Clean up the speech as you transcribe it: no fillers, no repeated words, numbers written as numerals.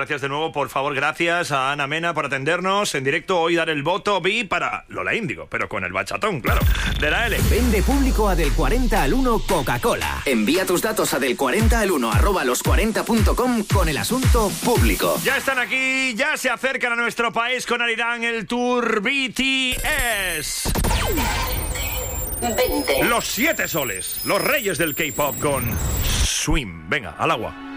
Gracias de nuevo, por favor, gracias a Ana Mena por atendernos en directo. Hoy dar el voto B para Lola Índigo, pero con el bachatón, claro, de la L. Vende público a Del 40 al 1 Coca-Cola. Envía tus datos a Del 40 al 1 @los40.com con el asunto público. Ya están aquí, ya se acercan a nuestro país con Arirán el Tour BTS. 20. Los 7 soles, los reyes del K-pop con Swim. Venga, al agua.